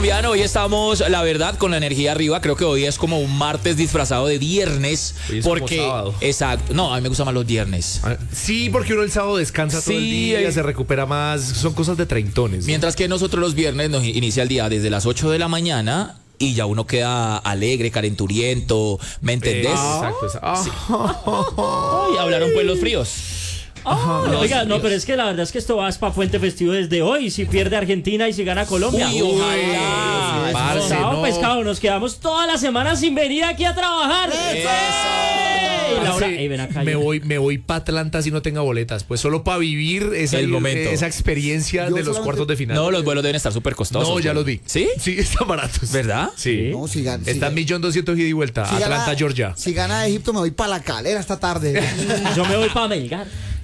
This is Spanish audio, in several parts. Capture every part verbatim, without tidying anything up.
colombiano, hoy estamos, la verdad, con la energía arriba. Creo que hoy es como un martes disfrazado de viernes. Hoy es porque, como sábado. Exacto. No, a mí me gustan más los viernes. Sí, porque uno el sábado descansa todo Sí, el día, eh. se recupera más. Son cosas de treintones, ¿no? Mientras que nosotros los viernes nos inicia el día desde las ocho de la mañana y ya uno queda alegre, calenturiento, ¿me entendés? Eh, exacto, exacto. Sí. Ay, hablaron pues los fríos. Oh, Los oiga, no, fríos. pero es que la verdad es que esto va para Puente Festivo desde hoy. Si pierde Argentina y si gana Colombia. Uy, ojalá. Uy, parce, pescado, no. pescado, nos quedamos toda la semana sin venir aquí a trabajar. Eso. ¡Ey! Laura, Parce, ey, ven acá, me yo- voy, me voy para Atlanta si no tenga boletas, pues solo para vivir esa, El momento. esa experiencia Yo de los solamente- cuartos de final. No, los vuelos deben estar súper costosos. No, ya güey. los vi. ¿Sí? Sí, están baratos. ¿Verdad? Sí. No, si gana, si Está en gana- millón doscientos ida y vuelta. si Atlanta, gana- Georgia. Si gana Egipto, me voy para la Calera esta tarde. Yo me voy para Melgar.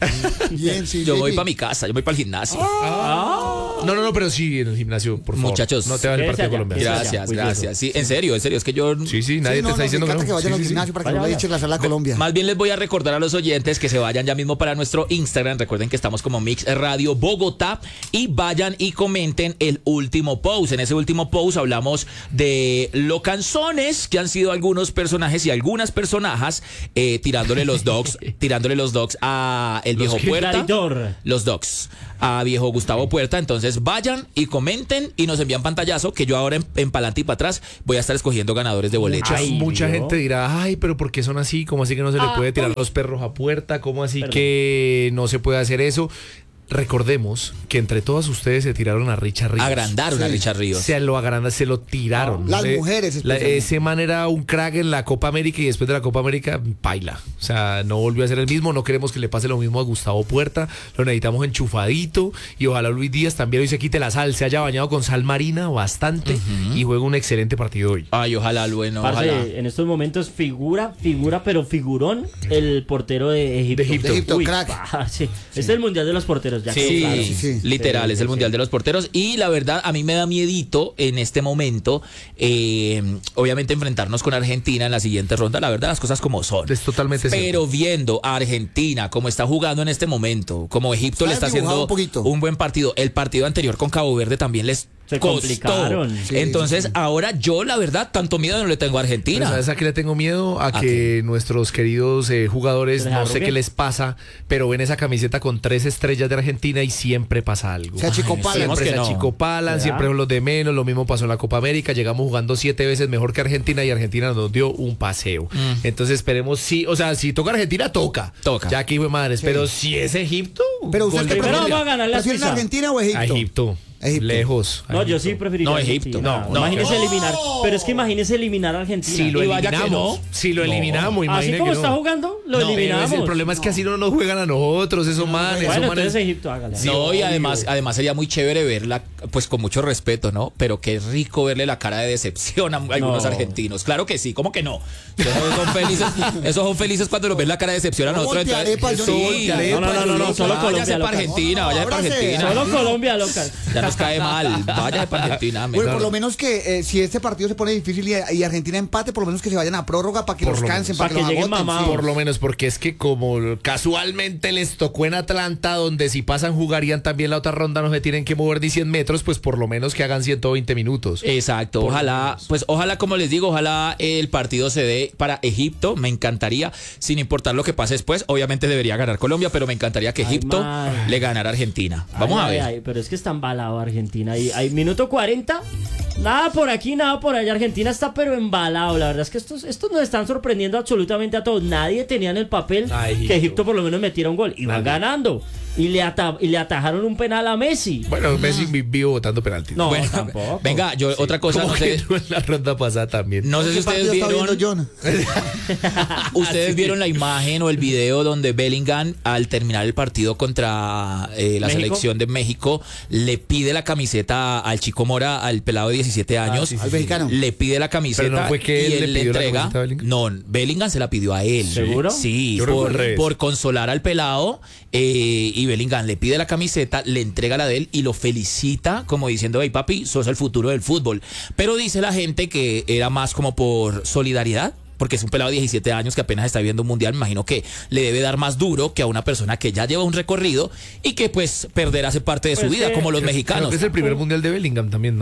Bien, sí. Yo voy J P. para mi casa, yo voy para el gimnasio. No, no, no, pero sí en el gimnasio, por favor. Muchachos. No te va el Quédese partido allá, colombiano. quédese allá. Gracias, Juicioso. gracias. Sí, en serio, en serio, es que yo... Sí, sí, nadie Sí, no, te está no, diciendo me que encanta no. que vayan Sí, al sí, sí. gimnasio para que Vaya, no le vaya. echen la sala a Colombia. Más bien les voy a recordar a los oyentes que se vayan ya mismo para nuestro Instagram. Recuerden que estamos como Mix Radio Bogotá y vayan y comenten el último post. En ese último post hablamos de lo canzones que han sido algunos personajes y algunas personajes eh, tirándole los dogs, tirándole los dogs a el viejo qué? Puerta. Claridor. Los dogs a viejo Gustavo Puerta. Entonces vayan y comenten y nos envían pantallazo que yo ahora en, en pa'lante y para atrás voy a estar escogiendo ganadores de boletos. Mucha, Ay, mucha ¿vio? gente dirá, ay, pero ¿por qué son así? ¿Cómo así que no se le puede tirar los perros a puerta? ¿Cómo así Perdón. que no se puede hacer eso? Recordemos que entre todas ustedes se tiraron a Richard Ríos. Agrandaron a Sí. Richard Ríos. Se lo agranda, se lo tiraron. Las Eh, mujeres la- especialmente. Ese man era un crack en la Copa América y después de la Copa América, paila. O sea, no volvió a ser el mismo. No queremos que le pase lo mismo a Gustavo Puerta. Lo necesitamos enchufadito. Y ojalá Luis Díaz también hoy se quite la sal, se haya bañado con sal marina bastante y juegue un excelente partido hoy. Ay, ojalá, bueno, Parce, ojalá. en estos momentos figura, figura, pero figurón el portero de Egipto. De Egipto. De Egipto, Uy, crack. parce, Es el mundial de los porteros, ya Sí, quedó claro. sí, sí. literal, Sí, es el sí, Mundial sí. de los Porteros. Y la verdad, a mí me da miedito en este momento, eh, obviamente, enfrentarnos con Argentina en la siguiente ronda. La verdad, las cosas como son. Es totalmente Pero viendo a Argentina como está jugando en este momento, como Egipto Se le ha está dibujado haciendo un poquito. un buen partido. El partido anterior con Cabo Verde también les Se costó. complicaron. Sí, Entonces, sí, sí. ahora yo, la verdad, tanto miedo no le tengo a Pero Argentina. ¿sabes a qué le tengo miedo? A ¿A que nuestros queridos eh, jugadores, ¿Se les no sé arrugue? qué les pasa, pero ven esa camiseta con tres estrellas de Argentina y siempre pasa algo. Se achicopalan. esperemos Siempre que se no. achicopalan, ¿Verdad? siempre son los de menos, lo mismo pasó en la Copa América, llegamos jugando siete veces mejor que Argentina y Argentina nos dio un paseo. Entonces esperemos, sí, o sea, si toca Argentina, toca. Toca. Ya aquí fue madres, pero si es Egipto, Pero usted gol qué de Primero prefiere? vamos a ganar la ¿Prefieren Suiza. Argentina o a Egipto? Egipto. Egipto. Lejos. No, yo Egipto. sí preferiría No, Argentina. Egipto. No, no. Imagínese No. eliminar. Pero es que imagínese eliminar a Argentina. Si lo Y vaya que eliminamos, no. si lo No. eliminamos, Así imagínate como que está no. jugando, lo No, Pero eliminamos. es- el problema es que así no nos juegan a nosotros, esos manes. esos Bueno, manes- entonces Egipto, hágale. Sí, No, y obvio. además, además sería muy chévere verla, pues con mucho respeto, ¿no? Pero qué rico verle la cara de decepción a algunos No. argentinos. Claro que sí, ¿cómo que no? Esos son felices, esos son felices cuando nos ven la cara de decepción a No nosotros. voltearé entonces, pa' yo, no sí, voltearé No, no, no, no, no, solo váyase Colombia, para loca. Argentina, vaya para Ábrase. Argentina. Solo Colombia, loca. Ya nos cae mal, vaya para Argentina. Bueno, mejor. por lo menos que eh, si este partido se pone difícil y, y Argentina empate, por lo menos que se vayan a prórroga para que Por los lo cansen, menos. para Pa' que, que los lleguen agoten, mamados. sí. Por lo menos porque es que como casualmente les tocó en Atlanta, donde si pasan jugarían también la otra ronda, no se tienen que mover ni cien metros, pues por lo menos que hagan ciento veinte minutos. Exacto, Por lo ojalá, menos. pues ojalá, como les digo, ojalá el partido se dé para Egipto, me encantaría, sin importar lo que pase después, obviamente debería ganar Colombia, pero me encantaría que Ay, Egipto man. le ganara a Argentina. Vamos Ay, a ver. ay, ay, pero es que está embalado Argentina. Y hay minuto cuarenta. Nada por aquí, nada por allá. Argentina está pero embalado. La verdad es que estos, estos nos están sorprendiendo absolutamente a todos. Nadie tenía en el papel Ay, que Egipto. Egipto por lo menos metiera un gol. Iban Nadie. ganando. Y le, ata- y le atajaron un penal a Messi. Bueno, Messi vi- vivo votando penalti. No, Bueno, tampoco. venga, yo otra cosa, Como no que sé, tú en la ronda pasada también. no sé si ¿Qué ustedes partido está vieron, viendo John? ustedes vieron la imagen o el video donde Bellingham, al terminar el partido contra eh, la ¿México? selección de México, le pide la camiseta al Chico Mora, al pelado de diecisiete años, sí, sí, Al mexicano. le pide la camiseta. Pero no fue que y él le le pidió la entrega. camiseta a Bellingham. No, Bellingham se la pidió a él. ¿Seguro? Sí, Yo creo que fue por, al revés. por consolar al pelado, eh, y Bellingham le pide la camiseta, le entrega la de él y lo felicita como diciendo, hey papi, sos el futuro del fútbol. Pero dice la gente que era más como por solidaridad, porque es un pelado de diecisiete años que apenas está viviendo un mundial. Me imagino que le debe dar más duro que a una persona que ya lleva un recorrido y que pues perder hace parte de su Pues vida, que- como los Creo- mexicanos. Creo que es el primer mundial de Bellingham también, ¿no?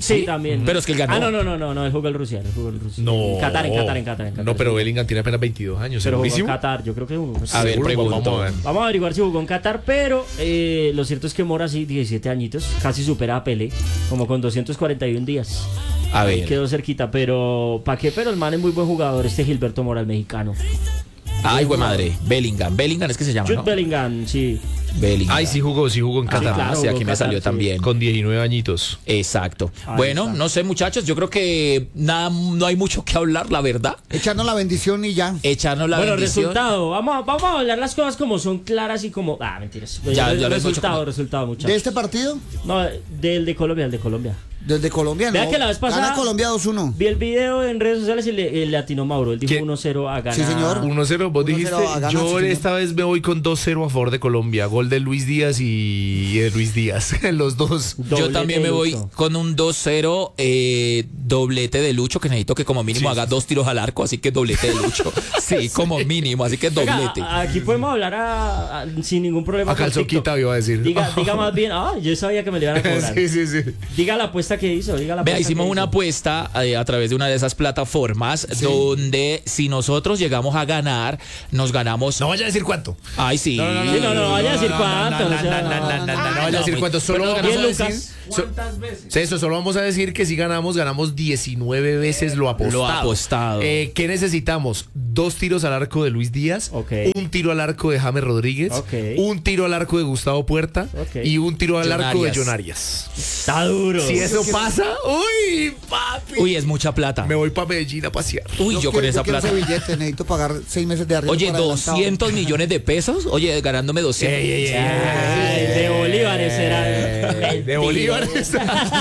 Sí, ¿Sí? también. Pero es que él ganó. Ah, no, no, no, no, no, él jugó el Rusia, él jugó el Rusia. No. En Qatar, en Qatar, en Qatar, en Qatar. No, pero sí. Bellingham tiene apenas veintidós años. Pero jugó en ¿Segurísimo? Qatar, yo creo que jugó. A ver, Seguro, pregunto. vamos a ver. Vamos a averiguar si jugó en Qatar, pero eh, lo cierto es que Mora, sí, diecisiete añitos, casi supera a Pelé, como con doscientos cuarenta y uno días. A Ahí ver. quedó cerquita, pero ¿para qué? Pero el man es muy buen jugador, este Gilberto Mora, el mexicano. Ay, güey madre. Bellingham. Bellingham es que se llama, Jude ¿no? Bellingham, sí. Bellingham. Ay, sí jugó, sí jugó en Ah, Qatar. claro, sí, jugó aquí en me Qatar, salió sí. también. Con diecinueve añitos. Exacto. Ahí Bueno, está. no sé, muchachos, yo creo que nada, no hay mucho que hablar, la verdad. Echarnos la bendición y ya. Echarnos la Bueno, bendición. resultado. Vamos, a- vamos a hablar las cosas como son claras y como. Ah, mentiras. Ya, Re- ya lo hemos resultado, hecho. resultado, muchachos. ¿De este partido? No, del de Colombia, el de Colombia. Desde Colombia, Vea ¿no? que la vez pasada- Gana Colombia dos uno. Vi el video en redes sociales y le, le atinó Mauro. Él dijo ¿Qué? uno cero a ganar. Sí, señor. uno cero, vos uno dijiste, cero a ganar, sí, yo señor. esta vez me voy con dos cero a favor de Colombia. Gol de Luis Díaz y de Luis Díaz, los dos. Yo Doblete también de me voy Lucho. con un dos cero, eh, doblete de Lucho, que necesito que como mínimo Sí, haga sí. dos tiros al arco, así que doblete de Lucho. Sí, como mínimo, así que Venga, doblete. a- aquí podemos hablar a- a- sin ningún problema. A por calzón TikTok. quitado iba a decir. Diga, diga más bien. Ah, yo sabía que me le iban a cobrar. Sí, sí, sí. Diga la apuesta que hizo. Diga la Vea, apuesta hicimos que una hizo. apuesta eh, a través de una de esas plataformas donde si nosotros llegamos a ganar, nos ganamos. No vaya a decir cuánto. Ay, sí. Sí, no, no, vaya a decir cuánto. No, o sea, no, no, no, no, no, no no, vaya a decir muy- cuánto. Solo bueno, vamos a bien, decir. Lucas. so- Eso, solo vamos a decir que si ganamos, ganamos diecinueve veces lo apostado. Lo apostado. Eh, ¿Qué necesitamos? Dos tiros al arco de Luis Díaz, Ok. un tiro al arco de James Rodríguez, Ok. un tiro al arco de Gustavo Puerta Ok. y un tiro al John arco de Arias. John Arias. Está duro. Si eso pasa, uy, papi. Uy, es mucha plata. Me voy para Medellín a pasear. Uy, yo con quiero- esa quiero plata. ese billete, necesito pagar seis meses de arriendo. Oye, para adelantado. doscientos millones de pesos. Oye, ganándome doscientos. Ey, ey, ey, Ay, de bolívares era. ey, de bolívares.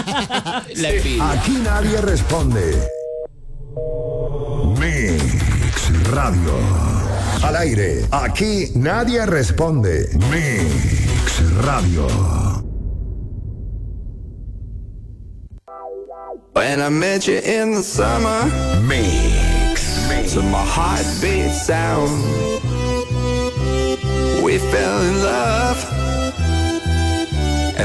La envidia. Aquí nadie responde. Mix Radio. Al aire. Aquí nadie responde. Mix Radio. When I met you in the summer, Mix. to my heartbeat sound, we fell in love.